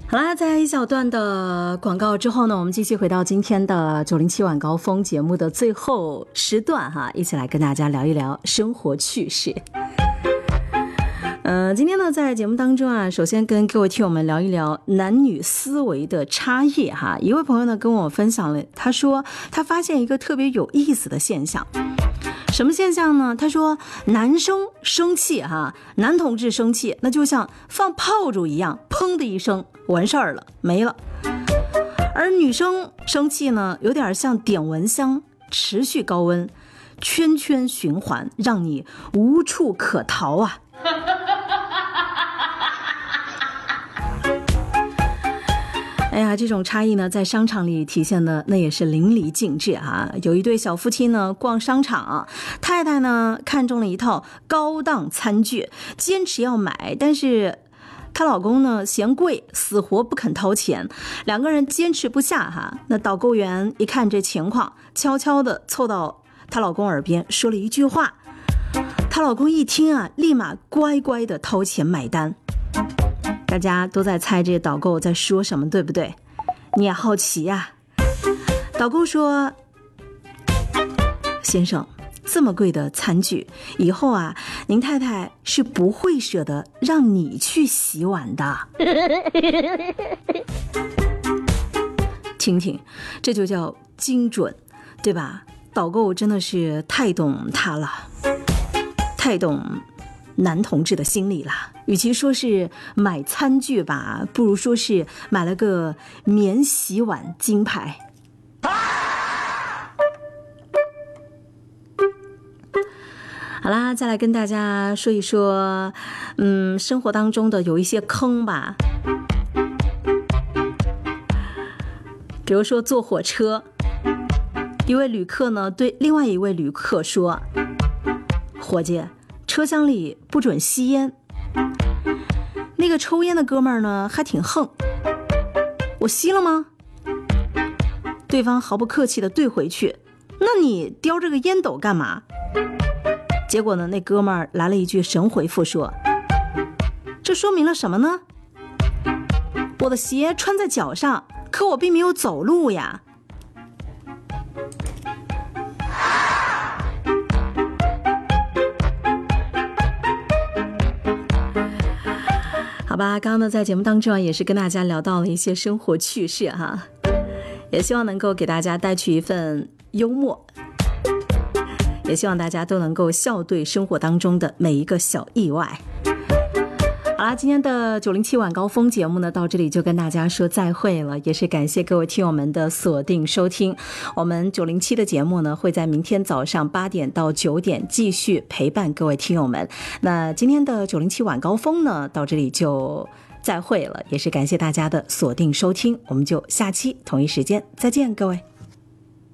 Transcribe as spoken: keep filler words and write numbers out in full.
好啦，在一小段的广告之后呢，我们继续回到今天的九零七晚高峰节目的最后时段哈，一起来跟大家聊一聊生活趣事。呃，今天呢，在节目当中啊，首先跟各位听友们聊一聊男女思维的差异哈。一位朋友呢跟我分享了，他说他发现一个特别有意思的现象。什么现象呢？他说男生生气哈，男同志生气那就像放炮竹一样，砰的一声完事儿了，没了。而女生生气呢，有点像点蚊香，持续高温，圈圈循环，让你无处可逃啊。哎呀，这种差异呢，在商场里体现的那也是淋漓尽致啊！有一对小夫妻呢，逛商场，太太呢看中了一套高档餐具，坚持要买，但是她老公呢嫌贵，死活不肯掏钱，两个人坚持不下哈。那导购员一看这情况，悄悄地凑到她老公耳边说了一句话，她老公一听啊，立马乖乖地掏钱买单。大家都在猜这导购在说什么，对不对？你也好奇呀、啊。导购说：“先生，这么贵的餐具，以后啊，您太太是不会舍得让你去洗碗的。”听听，这就叫精准，对吧？导购真的是太懂他了，太懂男同志的心理啦。与其说是买餐具吧，不如说是买了个免洗碗金牌。好啦，再来跟大家说一说，嗯，生活当中的有一些坑吧。比如说坐火车，一位旅客呢对另外一位旅客说：“伙计，车厢里不准吸烟。”那个抽烟的哥们儿呢还挺横，我吸了吗？对方毫不客气地对回去，那你叼着个烟斗干嘛？结果呢，那哥们儿来了一句神回复说：“这说明了什么呢？我的鞋穿在脚上，可我并没有走路呀。”好吧，刚刚呢在节目当中啊，也是跟大家聊到了一些生活趣事哈，也希望能够给大家带去一份幽默，也希望大家都能够笑对生活当中的每一个小意外。好啦，今天的九零七晚高峰节目呢，到这里就跟大家说再会了，也是感谢各位听友们的锁定收听。我们九零七的节目呢，会在明天早上八点到九点继续陪伴各位听友们。那今天的九零七晚高峰呢，到这里就再会了，也是感谢大家的锁定收听，我们就下期同一时间再见，各位。